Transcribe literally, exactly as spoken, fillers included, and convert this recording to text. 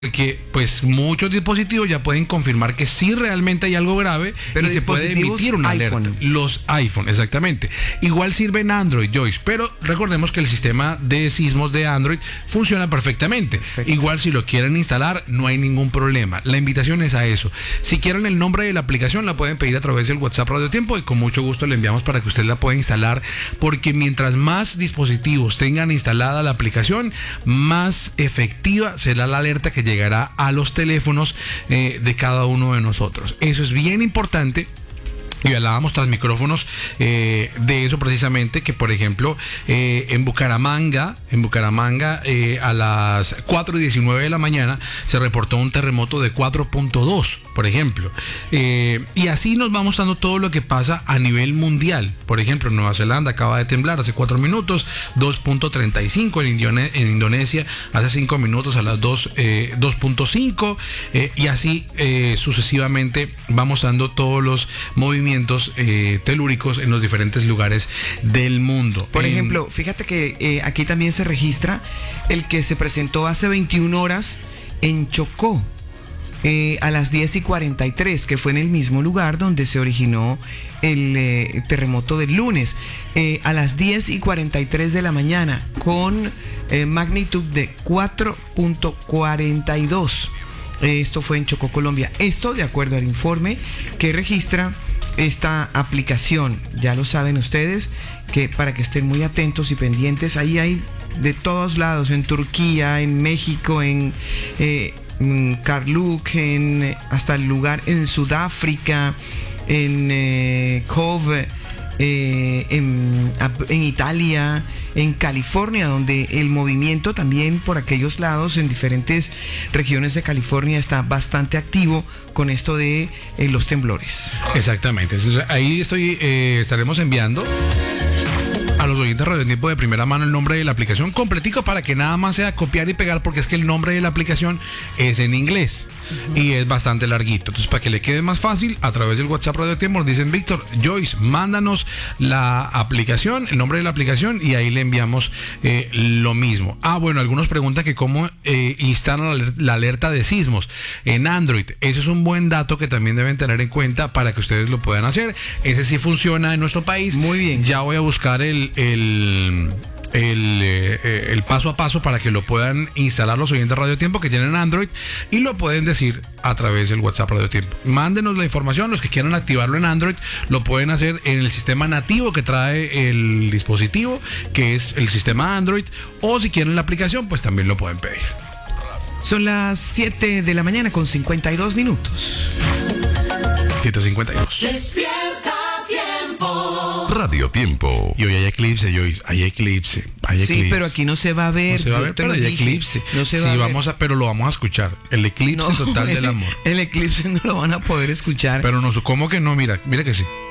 que pues muchos dispositivos ya pueden confirmar que sí realmente hay algo grave. Pero y se puede emitir una iPhone. alerta. Los iPhone, exactamente. Igual sirve en Android, Joyce, pero recordemos que el sistema de sismos de Android funciona perfectamente. Perfecto. Igual si lo quieren instalar, no hay ningún problema. La invitación es a eso. Si quieren el nombre de la aplicación, la pueden pedir a través del WhatsApp Radio Tiempo y con mucho gusto le enviamos para que usted la pueda instalar, porque mientras más dispositivos tengan instalada la aplicación, más efectiva será la alerta que llegará a los teléfonos eh, de cada uno de nosotros. Eso es bien importante. Y hablábamos tras micrófonos eh, de eso precisamente, que por ejemplo eh, en Bucaramanga, en Bucaramanga eh, a las cuatro y diecinueve de la mañana se reportó un terremoto de cuatro punto dos, por ejemplo. Eh, y así nos vamos dando todo lo que pasa a nivel mundial. Por ejemplo, en Nueva Zelanda acaba de temblar hace cuatro minutos, dos punto treinta y cinco, en, Indone- en Indonesia hace cinco minutos a las dos, eh, dos punto cinco, eh, y así eh, sucesivamente vamos dando todos los movimientos Eh, telúricos en los diferentes lugares del mundo. Por en... ejemplo, fíjate que eh, aquí también se registra el que se presentó hace veintiuna horas en Chocó, eh, a las diez y cuarenta y tres, que fue en el mismo lugar donde se originó el eh, terremoto del lunes, eh, a las diez y cuarenta y tres de la mañana, con eh, magnitud de cuatro punto cuarenta y dos. Esto fue en Chocó, Colombia. Esto de acuerdo al informe que registra esta aplicación. Ya lo saben ustedes, que para que estén muy atentos y pendientes, ahí hay de todos lados, en Turquía, en México, en, eh, en Karluk, en, hasta el lugar en Sudáfrica, en eh, Cove, eh, en, en Italia, en California, donde el movimiento también por aquellos lados, en diferentes regiones de California, está bastante activo con esto de eh, los temblores. Exactamente. Ahí estoy, eh, estaremos enviando a los oyentes Radio Tiempo de primera mano el nombre de la aplicación completico, para que nada más sea copiar y pegar, porque es que el nombre de la aplicación es en inglés y es bastante larguito. Entonces, para que le quede más fácil, a través del WhatsApp Radio Tiempo nos dicen: Víctor, Joyce, mándanos la aplicación, el nombre de la aplicación, y ahí le enviamos eh, lo mismo. Ah, bueno, algunos preguntan que cómo eh, instalan la, la alerta de sismos en Android. Eso es un buen dato que también deben tener en cuenta para que ustedes lo puedan hacer. Ese sí funciona en nuestro país. Muy bien. Ya voy a buscar el el, el, eh, el paso a paso para que lo puedan instalar los oyentes Radio Tiempo que tienen Android, y lo pueden decir a través del WhatsApp Radio Tiempo. Mándenos la información. Los que quieran activarlo en Android lo pueden hacer en el sistema nativo que trae el dispositivo, que es el sistema Android, o si quieren la aplicación, pues también lo pueden pedir. Son las siete de la mañana con cincuenta y dos minutos. siete cincuenta y dos. Despierta Tiempo. Radio Tiempo. Y hoy hay eclipse, Joyce. Hay eclipse. Hay Sí, eclipse. pero aquí no se va a ver. No se va a yo ver, te pero lo hay dije. eclipse. No se sí, va a vamos ver. a, pero lo vamos a escuchar. El eclipse No, total del amor. El eclipse no lo van a poder escuchar. Pero no, ¿cómo que no? Mira, mira que sí.